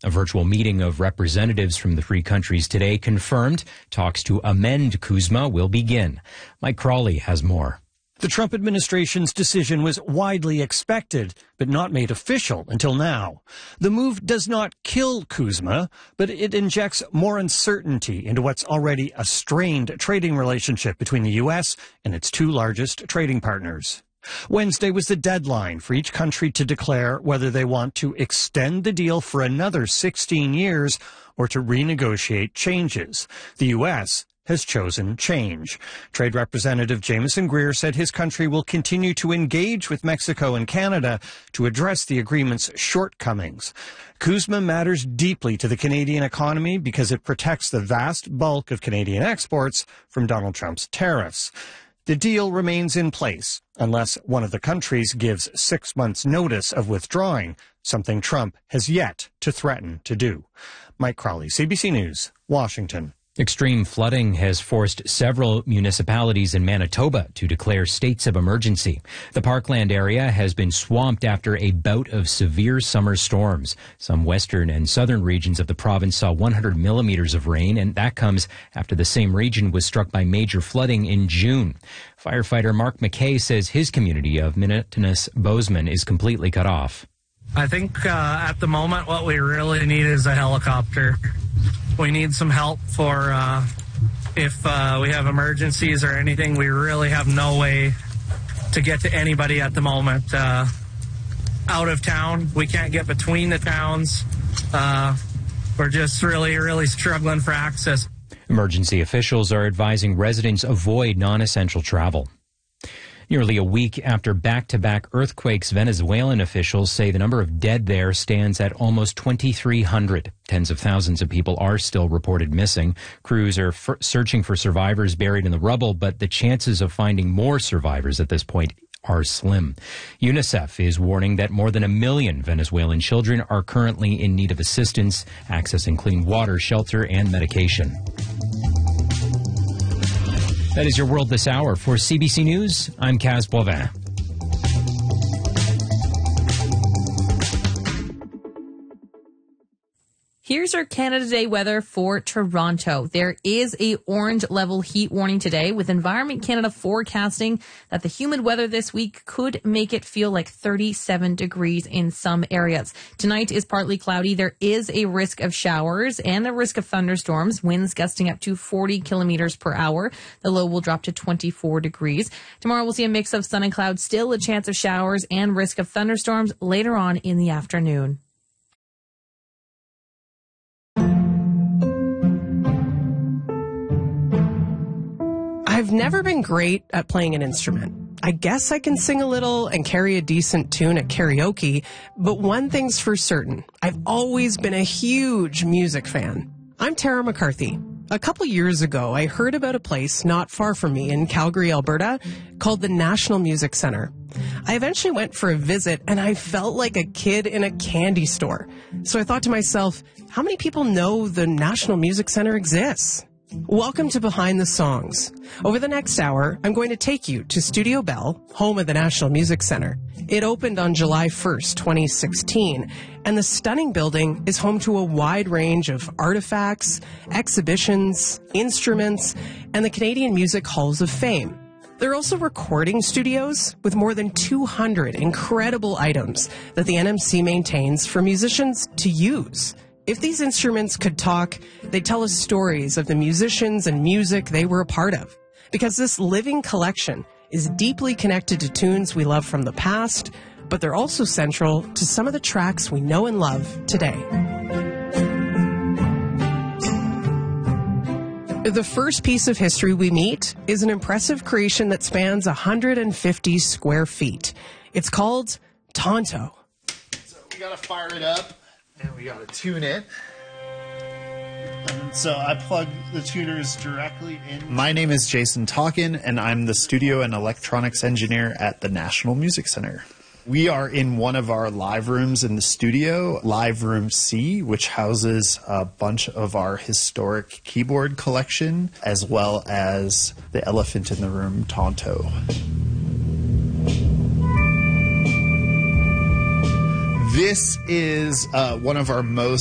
A virtual meeting of representatives from the three countries today confirmed talks to amend CUSMA will begin. Mike Crawley has more. The Trump administration's decision was widely expected, but not made official until now. The move does not kill CUSMA, but it injects more uncertainty into what's already a strained trading relationship between the U.S. and its two largest trading partners. Wednesday was the deadline for each country to declare whether they want to extend the deal for another 16 years or to renegotiate changes. The U.S. has chosen change. Trade Representative Jameson Greer said his country will continue to engage with Mexico and Canada to address the agreement's shortcomings. CUSMA matters deeply to the Canadian economy because it protects the vast bulk of Canadian exports from Donald Trump's tariffs. The deal remains in place unless one of the countries gives 6 months' notice of withdrawing, something Trump has yet to threaten to do. Mike Crawley, CBC News, Washington. Extreme flooding has forced several municipalities in Manitoba to declare states of emergency. The Parkland area has been swamped after a bout of severe summer storms. Some western and southern regions of the province saw 100 millimeters of rain, and that comes after the same region was struck by major flooding in June. Firefighter Mark McKay says his community of Minnetonka-Bozeman is completely cut off. I think at the moment what we really need is a helicopter. We need some help for if we have emergencies or anything. We really have no way to get to anybody at the moment. Out of town, we can't get between the towns. We're just really struggling for access. Emergency officials are advising residents avoid non-essential travel. Nearly a week after back-to-back earthquakes, Venezuelan officials say the number of dead there stands at almost 2,300. Tens of thousands of people are still reported missing. Crews are searching for survivors buried in the rubble, but the chances of finding more survivors at this point are slim. UNICEF is warning that more than 1 million Venezuelan children are currently in need of assistance, accessing clean water, shelter, and medication. That is your world this hour. For CBC News, I'm Kaz Boivin. Here's our Canada Day weather for Toronto. There is a orange level heat warning today, with Environment Canada forecasting that the humid weather this week could make it feel like 37 degrees in some areas. Tonight is partly cloudy. There is a risk of showers and a risk of thunderstorms, winds gusting up to 40 kilometers per hour. The low will drop to 24 degrees. Tomorrow we'll see a mix of sun and clouds, still a chance of showers and risk of thunderstorms later on in the afternoon. I've never been great at playing an instrument. I guess I can sing a little and carry a decent tune at karaoke, but one thing's for certain, I've always been a huge music fan. I'm Tara McCarthy. A couple years ago, I heard about a place not far from me in Calgary, Alberta, called the National Music Centre. I eventually went for a visit, and I felt like a kid in a candy store. So I thought to myself, how many people know the National Music Centre exists? Welcome to Behind the Songs. Over the next hour, I'm going to take you to Studio Bell, home of the National Music Centre. It opened on July 1st, 2016, and the stunning building is home to a wide range of artifacts, exhibitions, instruments, and the Canadian Music Halls of Fame. There are also recording studios with more than 200 incredible items that the NMC maintains for musicians to use. If these instruments could talk, they'd tell us stories of the musicians and music they were a part of. Because this living collection is deeply connected to tunes we love from the past, but they're also central to some of the tracks we know and love today. The first piece of history we meet is an impressive creation that spans 150 square feet. It's called Tonto. So we gotta fire it up. And we gotta tune it. And so I plug the tuners directly in. My name is Jason Talkin, and I'm the studio and electronics engineer at the National Music Centre. We are in one of our live rooms in the studio, Live Room C, which houses a bunch of our historic keyboard collection, as well as the elephant in the room, Tonto. This is one of our most